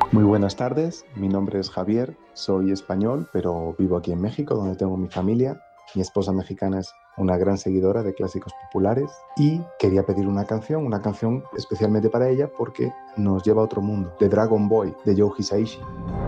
Muy buenas tardes, mi nombre es Javier, soy español, pero vivo aquí en México, donde tengo mi familia. Mi esposa mexicana es una gran seguidora de clásicos populares y quería pedir una canción especialmente para ella porque nos lleva a otro mundo, de Dragon Boy, de Joe Hisaishi.